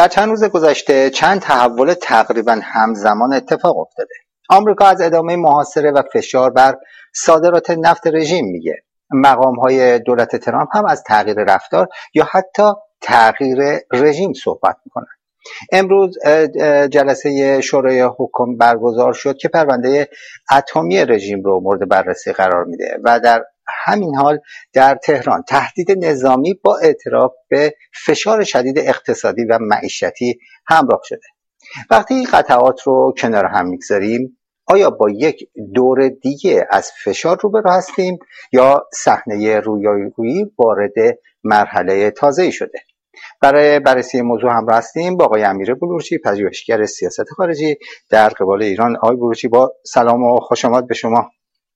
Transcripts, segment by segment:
در چند روز گذشته چند تحول تقریبا همزمان اتفاق افتاده. آمریکا از ادامه محاصره و فشار بر صادرات نفت رژیم میگه. مقام‌های دولت ترامپ هم از تغییر رفتار یا حتی تغییر رژیم صحبت میکنن. امروز جلسه شورای حکم برگزار شد که پرونده اتمی رژیم رو مورد بررسی قرار میده و در همین حال در تهران تهدید نظامی با اعتراف به فشار شدید اقتصادی و معیشتی همراه شده. وقتی این قطعات رو کنار هم میگذاریم، آیا با یک دور دیگه از فشار روبرو هستیم یا صحنه رویارویی وارد مرحله تازه‌ای شده؟ برای بررسی موضوع همراه هستیم با آقای امیر بلورچی، پژوهشگر سیاست خارجی در قبال ایران. آقای بلورچی، با سلام و خوش آمد به شما.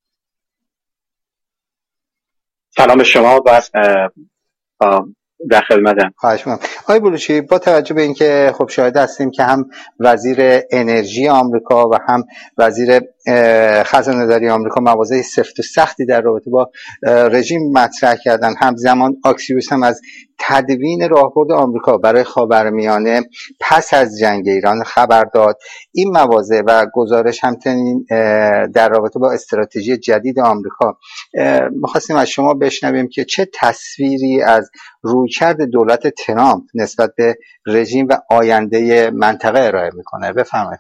سلام به شما و در خدمتم. خواهش می‌کنم. آقای بلورچی، با توجه به اینکه خب شاهد هستیم که هم وزیر انرژی آمریکا و هم وزیر خزانه‌داری آمریکا مواضع سفت و سختی در رابطه با رژیم مطرح کردن، همزمان آکسیوس هم از تدوین راهبرد آمریکا برای خاورمیانه پس از جنگ ایران خبر داد. این مواضع و گزارش همچنین در رابطه با استراتژی جدید آمریکا می‌خواستیم از شما بشنویم که چه تصویری از رویکرد دولت ترامپ نسبت به رژیم و آینده منطقه ارائه میکنه. بفرمایید.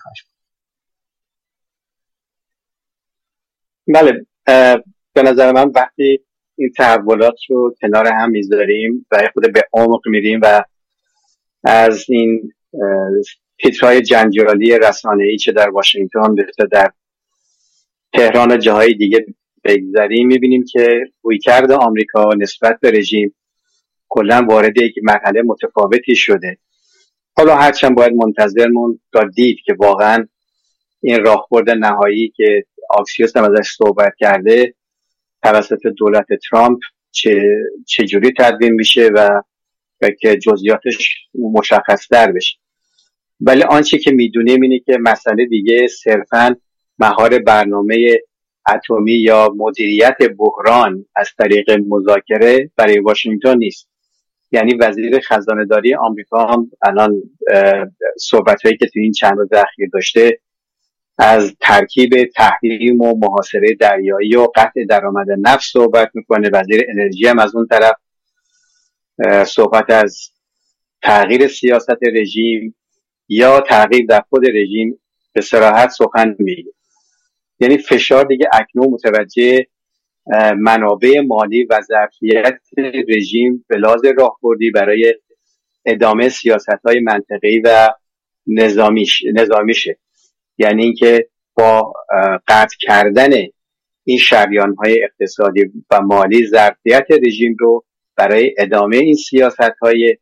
بله، به نظر من وقتی این تحولات رو کنار هم میذاریم و خود به عمق میریم و از این تیترهای جنجالی رسانه‌ای چه در واشنگتن چه در تهران و جاهای دیگه بگذاریم، میبینیم که رویکرد آمریکا نسبت به رژیم کلا وارد یک مرحله متفاوتی شده. حالا هرچند باید منتظر موند تا دید که واقعا این راهبرد نهایی که آکسیوس هم ازش صحبت کرده توسط دولت ترامپ چجوری تدوین میشه و که جزئیاتش مشخص‌تر بشه. ولی آنچه که میدونیم اینه که مسئله دیگه صرفاً مهار برنامه اتمی یا مدیریت بحران از طریق مذاکره برای واشنگتن نیست. یعنی وزیر خزانه‌داری آمریکا هم الان صحبت‌هایی که تو این چند روز اخیر داشته از ترکیب تحریم و محاصره دریایی و قطع درآمد نفت صحبت میکنه. وزیر انرژی هم از اون طرف صحبت از تغییر سیاست رژیم یا تغییر در خود رژیم به صراحت سخن میگه. یعنی فشار دیگه اکنون متوجه منابع مالی و ظرفیت رژیم به لحاظ راهبردی برای ادامه سیاست‌های منطقه‌ای و نظامیشه. یعنی اینکه با قطع کردن این شریان‌های اقتصادی و مالی ظرفیت رژیم رو برای ادامه این سیاست‌های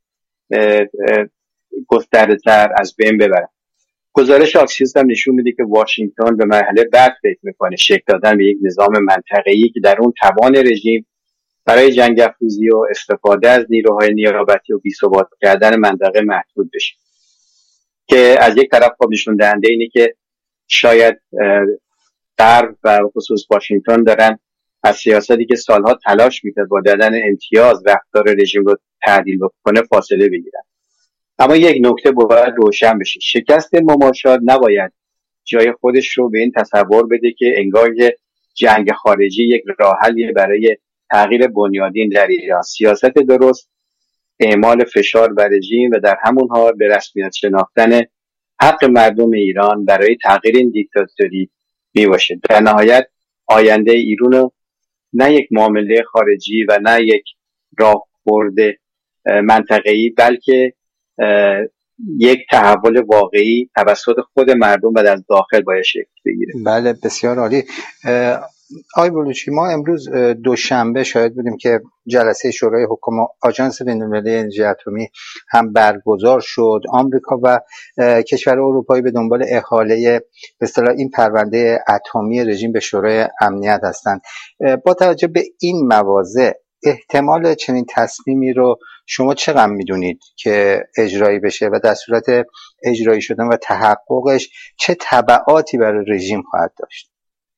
گسترده‌تر از بین ببرن. گزارش آکسیوس هم نشون میده که واشنگتن به مرحله بعد فکر میکنه، شکل دادن به یک نظام منطقه‌ای که در اون توان رژیم برای جنگ افروزی و استفاده از نیروهای نیابتی و بی‌ثبات کردن منطقه محدود بشه. که از یک طرف خب نشون دهنده اینه که شاید غرب و خصوص واشنگتن دارن از سیاستی که سالها تلاش میکرد با دادن امتیاز رفتار رژیم رو تعدیل بکنه فاصله بگیرن. اما یک نکته باید روشن بشه، شکست مماشات نباید جای خودش رو به این تصور بده که انگار جنگ خارجی یک راه حلی برای تغییر بنیادین در ایران. سیاست درست اعمال فشار بر رژیم و در همون حال به رسمیت شناختن حق مردم ایران برای تغییر این دیکتاتوری میباشه. در نهایت آینده ایران نه یک معامله خارجی و نه یک راهبرد منطقه‌ای بلکه یک تحول واقعی توسط خود مردم و از داخل باید شکل بگیره. بله، بسیار عالی. آقای بلورچی، ما امروز دوشنبه شاهد بودیم که جلسه شورای حکم آژانس بین‌المللی انرژی اتمی هم برگزار شد. آمریکا و کشور اروپایی به دنبال احاله به اصطلاح این پرونده اتمی رژیم به شورای امنیت هستند. با توجه به این مواضع احتمال چنین تصمیمی رو شما چقدر میدونید که اجرایی بشه و در صورت اجرایی شدن و تحققش چه تبعاتی برای رژیم خواهد داشت؟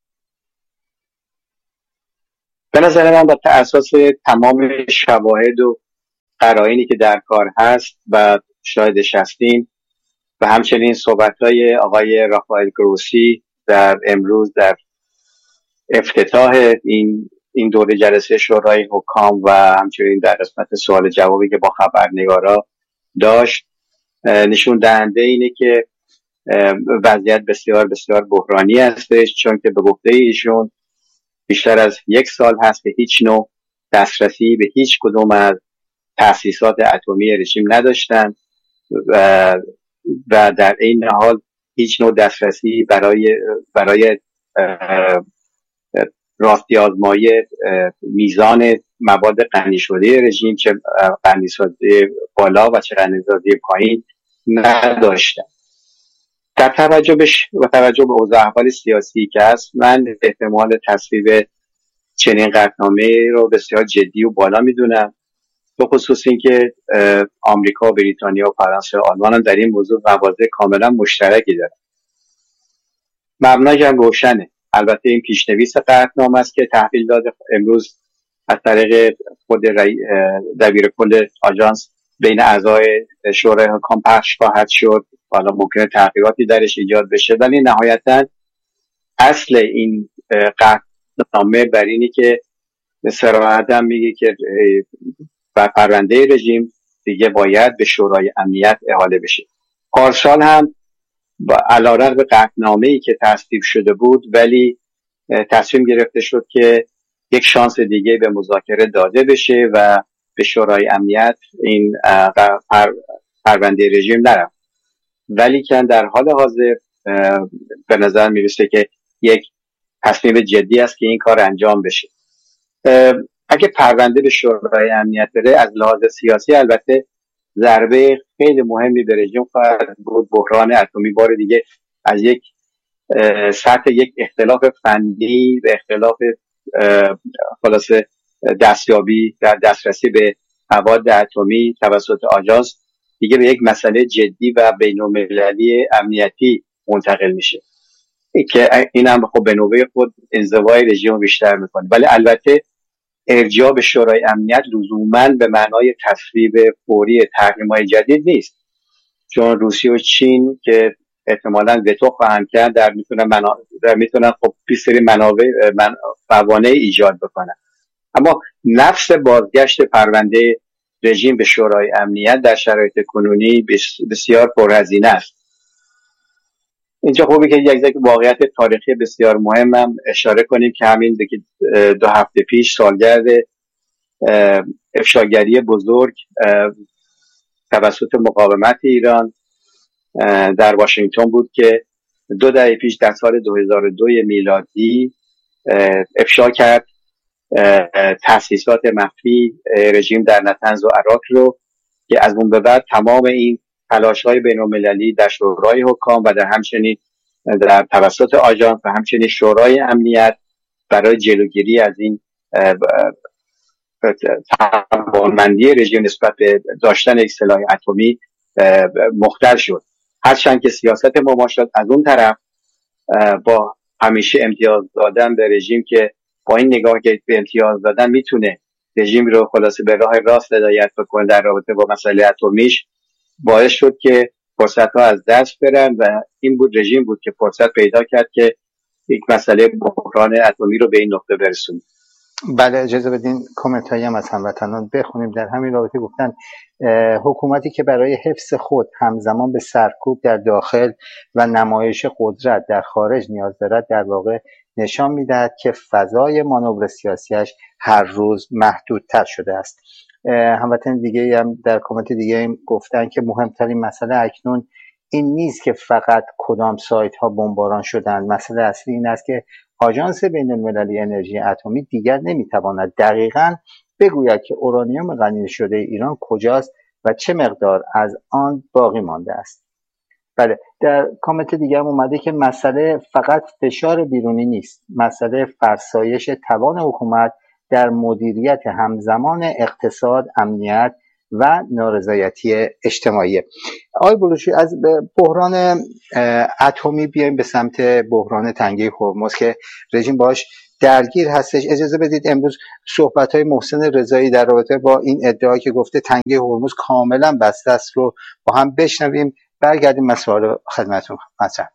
به نظر من بر اساس تمام شواهد و قرائنی که در کار هست و شاهدش هستیم و همچنین صحبت‌های آقای رافائل گروسی در امروز در افتتاح این دوره جلسه شورای حکام و همچنین در قسمت سوال جوابی که با خبرنگارا داشت نشون دهنده اینه که وضعیت بسیار بسیار بحرانی هستش، چون که به گفته ایشون بیشتر از 1 سال هست که هیچ نوع دسترسی به هیچ کدوم از تأسیسات اتمی رژیم نداشتن و در این حال هیچ نوع دسترسی برای راستی آزمایی میزان مواد غنی شده رژیم، چه غنی شده بالا و چه غنی شده پایین نداشتن. در توجه به اوضاع احوال سیاسی که هست، من احتمال تصویب چنین قطعنامه رو بسیار جدی و بالا میدونم، به خصوص اینکه آمریکا، بریتانیا و فرانسه و آلمان هم در این موضوع مواضع کاملا مشترکی دارن. مبناش هم روشنه. البته این پیشنویس قطعنامه است که تحویل داده امروز از طریق خود دبیر کل آژانس بین اعضای شورای حکام پخش خواهد شد. حالا ممکنه تغییراتی درش ایجاد بشه، ولی نهایتا اصل این قطعنامه بر اینی که صراحت هم میگه که پرونده رژیم دیگه باید به شورای امنیت احاله بشه. پارسال هم علیرغم قطعنامه‌ای که تصویب شده بود، ولی تصمیم گرفته شد که یک شانس دیگه به مذاکره داده بشه و به شورای امنیت این پرونده رژیم نرفت. ولی که در حال حاضر به نظر میرسه که یک تصمیم جدی است که این کار انجام بشه. اگه پرونده به شورای امنیت بره، از لحاظ سیاسی البته ضربه خیلی مهمی به رژیم خواهد بود. بحران اتمی بار دیگه از یک سطح یک اختلاف فنی به اختلاف خلاصه دستیابی در دسترسی به مواد اتمی توسط آژانس دیگه به یک مسئله جدی و بین‌المللی امنیتی منتقل میشه که این هم خب به نوبه خود انزوای رژیم بیشتر میکنه. ولی البته ارجاع به شورای امنیت لزوماً به معنای تصویب فوری تحریم‌های جدید نیست، چون روسیه و چین که احتمالاً وتو خواهند کرد در میتونن خب بیشتری موانع ایجاد بکنن. اما نفس بازگشت پرونده رژیم به شورای امنیت در شرایط کنونی بسیار پرهزینه است. اینجا خوبه که یک واقعیت تاریخی بسیار مهم هم اشاره کنیم که همین 2 هفته پیش سالگرد افشاگری بزرگ توسط مقاومت ایران در واشنگتن بود که 2 دهه پیش در سال 2002 میلادی افشا کرد تأسیسات مخفی رژیم در نطنز و عراق رو، که از اون به بعد تمام این تلاش‌های بین‌المللی در شورای حکام و در همچنین در توسط آژانس و همچنین شورای امنیت برای جلوگیری از این توانمندی رژیم نسبت به داشتن یک سلاح اتمی مختل شد. هرچند که سیاست مماشات از اون طرف با همیشه امتیاز دادن به رژیم که با این نگاه که به امتیاز دادن میتونه رژیم رو خلاصه به راه راست هدایت بکنه در رابطه با مسئله اتمیش، باعث شد که فرصت‌ها از دست برن و این رژیم بود که فرصت پیدا کرد که یک مسئله بحران اتمی رو به این نقطه برسونه. بله، اجازه بدین کامنت هایی هم از هموطنان بخونیم. در همین رابطه گفتن حکومتی که برای حفظ خود همزمان به سرکوب در داخل و نمایش قدرت در خارج نیاز دارد، در واقع نشان میدهد که فضای مانور سیاسیش هر روز محدودتر شده است. هموطن دیگه هم در کامنت دیگه هم گفتن که مهمترین مسئله اکنون این نیست که فقط کدام سایت ها بمباران شدند. مسئله اصلی این است که آژانس بین‌المللی انرژی اتمی دیگر نمیتواند دقیقاً بگوید که اورانیوم غنی شده ایران کجاست و چه مقدار از آن باقی مانده است. بله، در کامنت دیگه هم اومده که مسئله فقط فشار بیرونی نیست، مسئله فرسایش توان حکومت در مدیریت همزمان اقتصاد، امنیت و نارضایتی اجتماعی. آقای بلوچی، از بحران اتمی بیایم به سمت بحران تنگه هرمز که رژیم باش درگیر هستش. اجازه بدید امروز صحبت‌های محسن رضایی در رابطه با این ادعا که گفته تنگه هرمز کاملا بسته است رو با هم بشنویم، برگردیم مسائل خدمتتون مطرح.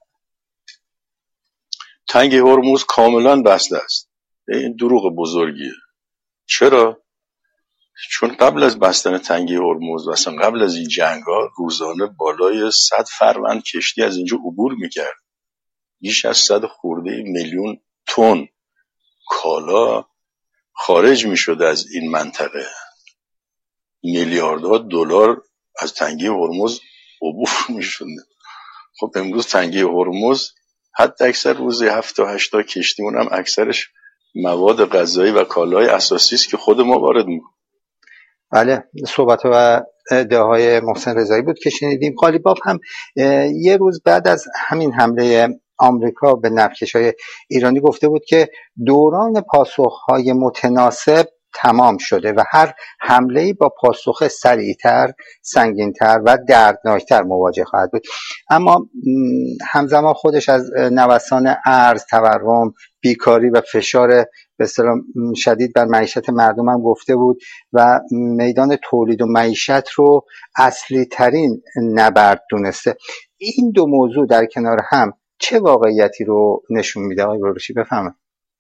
تنگه هرمز کاملا بسته است. این دروغ بزرگیه. چرا؟ چون قبل از بستن تنگه هرمز و اصلا قبل از این جنگ‌ها روزانه بالای 100 فروند کشتی از اینجا عبور میکرد. بیش از 100 خورده میلیون تن کالا خارج میشد از این منطقه. میلیاردها دلار از تنگه هرمز عبور میشد. خب امروز تنگه هرمز حتی اکثر روزی 7 تا 8 تا کشتی، اونم اکثرش مواد غذایی و کالای اساسی است که خود ما وارد میکنیم. بله، صحبت و ادعاهای محسن رضایی بود که شنیدیم. قالیباف هم یه روز بعد از همین حمله آمریکا به نفتکش‌های ایرانی گفته بود که دوران پاسخ‌های متناسب تمام شده و هر حمله‌ای با پاسخ سریعتر، سنگینتر و دردناکتر مواجه خواهد بود. اما همزمان خودش از نوسان ارز، تورم، بیکاری و فشار به اصطلاح شدید بر معیشت مردم هم گفته بود و میدان تولید و معیشت رو اصلی ترین نبرد دونسته. این دو موضوع در کنار هم چه واقعیتی رو نشون میده؟ آقای بروشی بفهمه.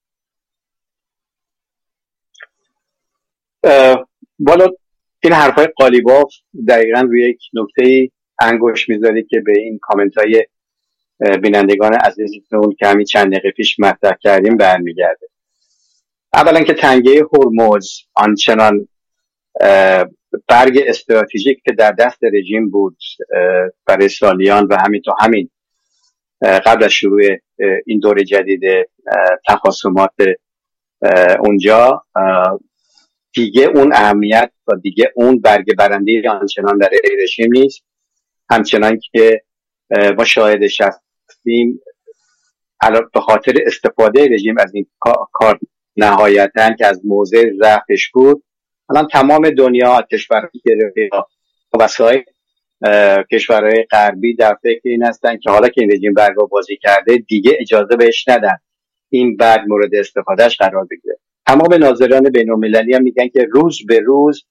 بالا این حرفای قالیباف دقیقاً روی یک نکته انگشت میذاره که به این کامنت های بینندگان عزیزتون که همین چند دقیقه پیش مطرح کردیم برمیگرده. اولا که تنگه هرمز آنچنان برگ استراتژیک که در دست رژیم بود برای سالیان و همینطور همین قبل از شروع این دور جدید تخاصمات اونجا دیگه اون اهمیت و دیگه اون برگ برنده آنچنان در رژیم نیست. همچنان که ما شاهدش هستیم به خاطر استفاده رژیم از این کار نهایتاً که از موضع ضعفش بود، الان تمام دنیا کشورهای وسایل کشورهای غربی در فکر این هستن که حالا که این رژیم برگا بازی کرده دیگه اجازه بهش ندن این برگ مورد استفادهش قرار بگیره. تمام ناظران بین‌المللی هم میگن که روز به روز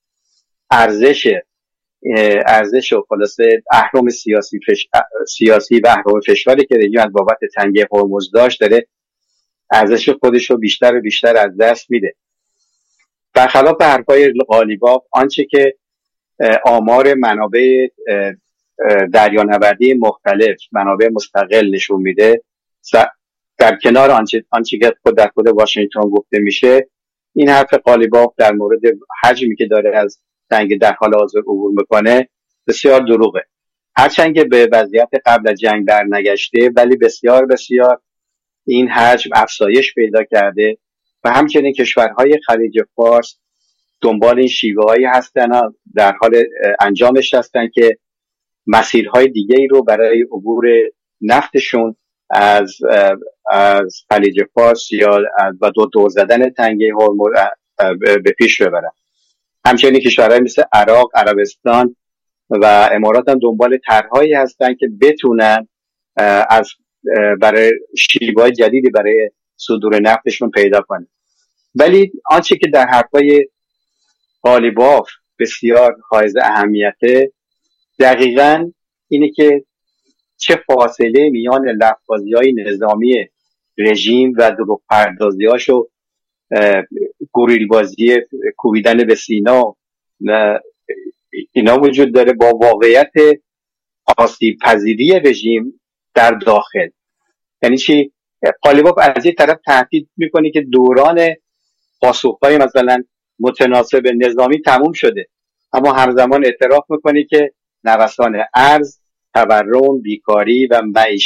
ارزش و خلاصه اهرم سیاسی و اهرم فشاری که رژیم از بابت تنگه هرمز داشت داره ارزش خودش رو بیشتر و بیشتر از دست میده. برخلاف حرفای قالیباف، آنچه که آمار منابع دریانوردی مختلف، منابع مستقل نشون میده، در کنار آنچه که در خود واشنگتن گفته میشه، این حرف قالیباف در مورد حجمی که داره از تنگه در حال حاضر عبور میکنه بسیار دروغه. هرچند که به وضعیت قبل از جنگ در نگشته، ولی بسیار بسیار این حجم افزایش پیدا کرده و همچنین کشورهای خلیج فارس دنبال این شیوه‌هایی هستن، در حال انجامش هستن که مسیرهای دیگه‌ای رو برای عبور نفتشون از خلیج فارس یا و دور زدن تنگه هرمز به پیش ببرن. همچنین کشورهای مثل عراق، عربستان و امارات هم دنبال طرحهایی هستن که بتونن از برای شیوه‌های جدیدی برای صدور نفتشون پیدا کنن. ولی آنچه که در حرفای قالیباف بسیار حائز اهمیته دقیقاً اینه که چه فاصله میان لفظ‌بازی‌های نظامی رژیم و دروغ پردازی‌هاشو گوریل بازی کوبیدن به سینا اینا وجود داره با واقعیت آسیب پذیری رژیم در داخل. یعنی چی؟ قالیباف از یک طرف تهدید میکنه که دوران پاسخ‌های مثلا متناسب نظامی تموم شده، اما همزمان اعتراف میکنه که نوسان ارز، تورم، بیکاری و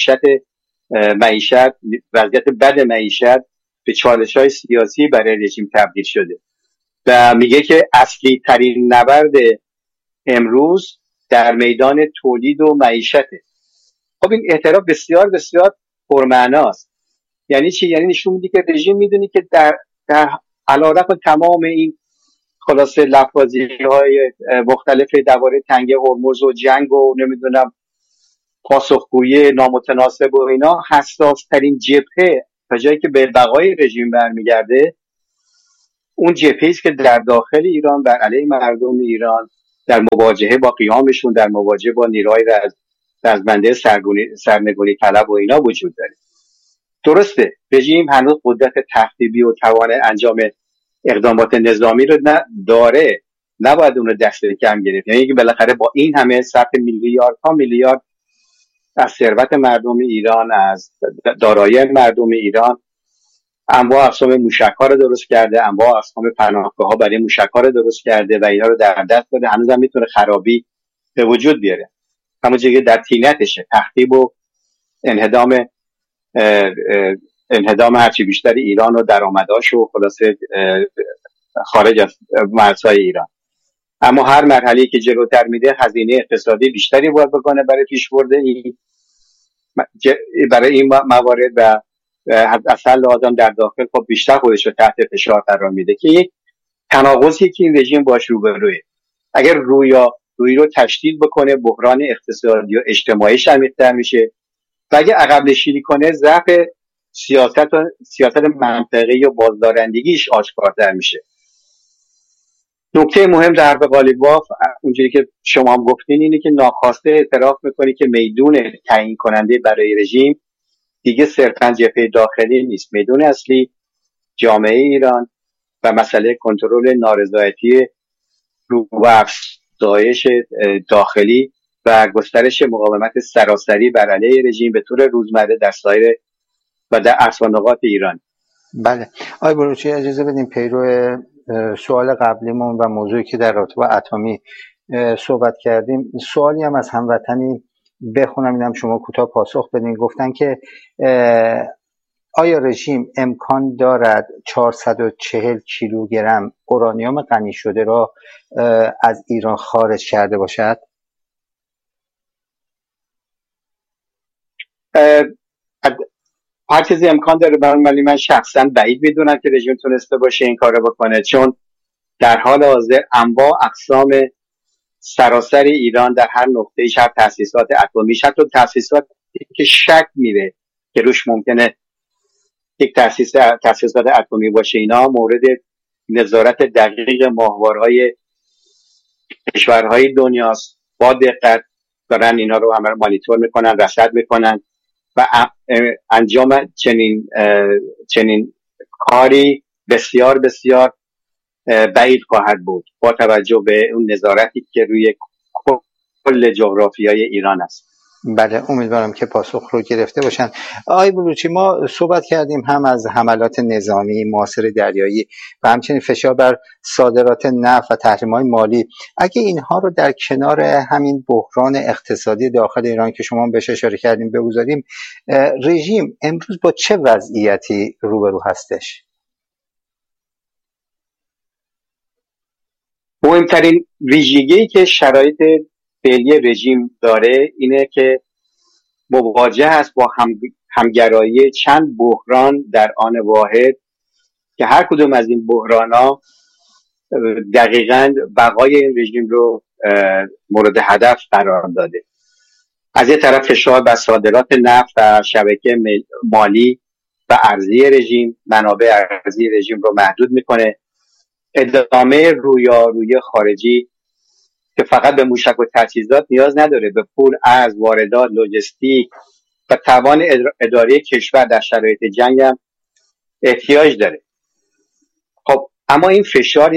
معیشت وضعیت بد معیشت به چالش‌های سیاسی برای رژیم تبدیل شده و میگه که اصلی ترین نبرد امروز در میدان تولید و معیشته. خب این اعتراف بسیار بسیار پرمعناست. یعنی چی؟ یعنی نشون میده که رژیم میدونی که در علیرغم تمام این خلاصه لفظ‌بازی‌های مختلف درباره تنگه هرمز و جنگ و نمیدونم پاسخگویی نامتناسب و اینا، حساس ترین جبهه تا جایی که به بقای رژیم برمیگرده، اون جبهه‌ای است که در داخل ایران بر علیه مردم ایران در مواجهه با قیامشون، در مواجهه با نیروهای رزمنده سرنگونی طلب و اینا وجود داره. درسته رژیم هنوز قدرت تخریبی و توان انجام اقدامات نظامی رو داره، نباید اون رو دست کم گرفت. یعنی که بالاخره با این همه صرف میلیاردها میلیارد از ثروت مردم ایران، از دارایی مردم ایران، انواع اقسام موشک‌ها رو درست کرده، انواع اقسام پناهگاه‌ها برای موشک‌ها رو درست کرده و اینا رو در دست داره، هنوزم میتونه خرابی به وجود بیاره. همونجوری که در طینتشه تخریب و انهدام هرچی بیشتر ایران و درآمداش و خلاصه خارج از مرزهای ایران. اما هر مرحله‌ای که جلوتر میده هزینه اقتصادی بیشتری باید بکنه برای پیشبرد برای این موارد و از حل آدم در داخل خب بیشتر خودش رو تحت فشار قرار میده که یک تناقضی که این رژیم باش روبروه. اگر روی رو تشدید بکنه، بحران اقتصادی و اجتماعیش عمیق‌تر میشه و اگه عقب نشینی کنه، ضعف سیاست منطقی و بازدارندگیش آشکارتر میشه. نکته مهم در حرب قالیباف اونجوری که شما هم گفتین اینه که ناخواسته اعتراف میکنی که میدون تعیین کننده برای رژیم دیگه صرفاً جبهه داخلی نیست. میدون اصلی جامعه ایران و مسئله کنترل نارضایتی رو و افزایش داخلی و گسترش مقاومت سراسری بر علیه رژیم به طور روزمره در سایر و در اصفهان‌نقاط ایران. بله آقای بروچی، اجازه بدیم پیرو سوال قبلیمون و موضوعی که در رابطه با اتمی صحبت کردیم، سوالی هم از هموطنی بخونم، اینم شما کوتاه پاسخ بدین. گفتن که آیا رژیم امکان دارد 440 کیلوگرم اورانیوم غنی شده را از ایران خارج کرده باشد؟ هر چیزی امکان داره، ولی من شخصا بعید میدونم که رژیم تونسته باشه این کارو بکنه، چون در حال حاضر انواع اقسام سراسر ایران در هر نقطه‌ایش، هر تأسیسات اتمیش، حتی تأسیساتی که شک میره که روش ممکنه یک تأسیسات اتمی باشه، اینا مورد نظارت دقیق ماهوارهای کشورهای دنیاست. با دقت دارن اینا رو همه مانیتور میکنن، رصد میکنن و انجام چنین کاری بسیار بسیار بعید خواهد بود با توجه به اون نظارتی که روی کل جغرافیای ایران است. بله امیدوارم که پاسخ رو گرفته باشن. آقای بلوچی، ما صحبت کردیم هم از حملات نظامی، محاصره دریایی و همچنین فشار بر صادرات نفت و تحریم‌های مالی. اگه اینها رو در کنار همین بحران اقتصادی داخل ایران که شما بهش اشاره کردیم بگذاریم، رژیم امروز با چه وضعیتی روبرو هستش؟ مهمترین ویژگی که شرایط فعلی رژیم داره اینه که مواجه است با همگرایی چند بحران در آن واحد که هر کدوم از این بحران‌ها دقیقاً بقای این رژیم رو مورد هدف قرار داده. از یک طرف فشار بر صادرات نفت و شبکه مالی و ارزی رژیم، منابع ارزی رژیم رو محدود میکنه. ادامه رویارویی خارجی که فقط به موشک و تجهیزات نیاز نداره، به پول، ارز، واردات، لوجستیک و توان اداره کشور در شرایط جنگ هم احتیاج داره. خب اما این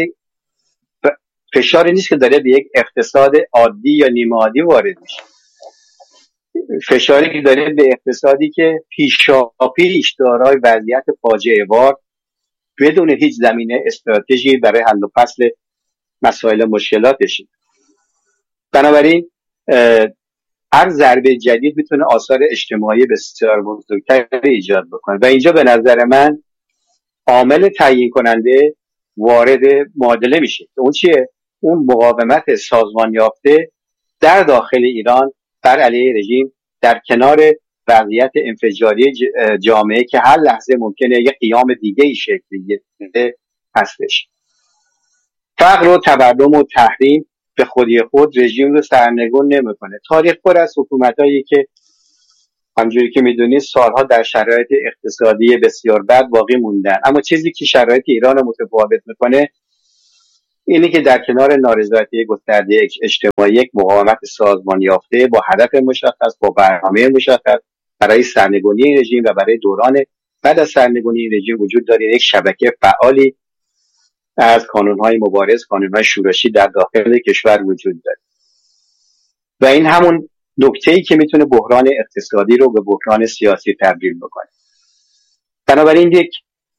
فشاری نیست که داره به یک اقتصاد عادی یا نیمه عادی وارد میشه. فشاری که داره به اقتصادی که پیش دارای وضعیت فاجعه وار بدون هیچ زمینه استراتژی برای حل و فصل مسائل مشکلاتشه. بنابراین هر ضربه جدید میتونه آثار اجتماعی بسیار بزرگتری ایجاد بکنه و اینجا به نظر من عامل تعیین کننده وارد معادله میشه. اون چیه؟ اون مقاومت سازمان یافته در داخل ایران بر علیه رژیم در کنار وضعیت انفجاری جامعه که هر لحظه ممکنه یک قیام دیگه ای شکل بگیره هستش. فقر و تورم و تحریم به خودی خود رژیم رو سرنگون نمیکنه. تاریخ پر از حکومتایی که همونجوری که میدونید سالها در شرایط اقتصادی بسیار بد باقی موندن. اما چیزی که شرایط ایران متفاوت میکنه اینه که در کنار نارضایتی گسترده اجتماعی، یک مقاومت سازمان یافته با هدف مشخص، با برنامه مشخص برای سرنگونی این رژیم و برای دوران بعد از سرنگونی این رژیم وجود داره. یک شبکه فعالی از کانونهای مبارز، کانونهای شورشی در داخل کشور وجود داره و این همون نکته‌ای که میتونه بحران اقتصادی رو به بحران سیاسی تبدیل بکنه. بنابراین یک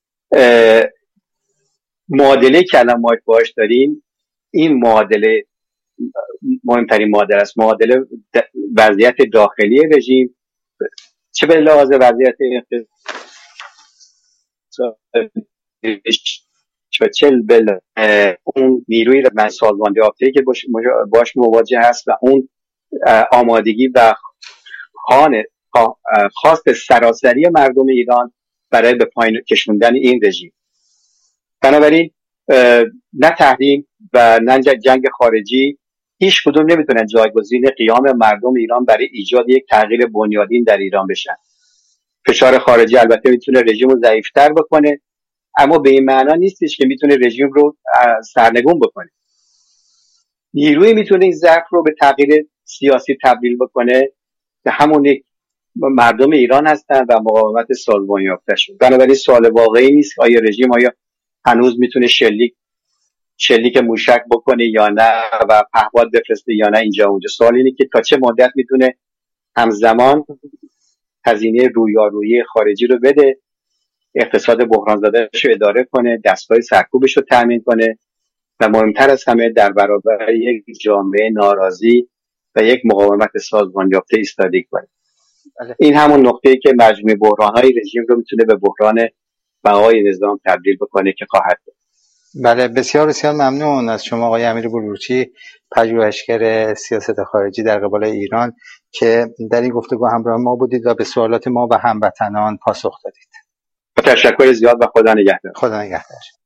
معادله که الان ما باهاش داریم، این معادله مهمترین معادله است، معادله وضعیت داخلی رژیم، چه به لحاظ وضعیت چه به اون نیروی من سازمان یافته که باش مواجه هست و اون آمادگی و خواست سراسری مردم ایران برای به پایین کشوندن این رژیم. بنابراین نه تحریم و نه جنگ خارجی هیچ کدوم نمیتونن جایگزین قیام مردم ایران برای ایجاد یک تغییر بنیادین در ایران بشن. فشار خارجی البته میتونه رژیم رو ضعیف‌تر بکنه، اما به این معنا نیستش که میتونه رژیم رو سرنگون بکنه. نیروی میتونه این ضعف رو به تغییر سیاسی تبدیل بکنه که همون مردم ایران هستن و مقاومت سازمان یافته شد. بنابراین سوال واقعی نیست آیا رژیم هنوز میتونه شلیک موشک بکنه یا نه و پهپاد بفرسته یا نه اینجا اونجا. سوال اینه که تا چه مدت میتونه همزمان هزینه رویارویی خارجی رو بده، اقتصاد بحران زدهش رو اداره کنه، دستگاه سرکوبش رو تامین کنه و مهمتر از همه در برابر یک جامعه ناراضی و یک مقاومت سازمان یافته ایستادگی کنه. این همون نقطه‌ای که مجموع بحران‌های رژیم رو میتونه به بحران بقای نظام تبدیل بکنه که خواهد بود. بله، بسیار بسیار ممنون از شما آقای امیر بلورچی، پژوهشگر سیاست خارجی در قبال ایران، که در این گفتگو همراه ما بودید و به سوالات ما و هموطنان پاسخ دادید. تشکر زیاد و خدا نگهدار. خدا نگهدار.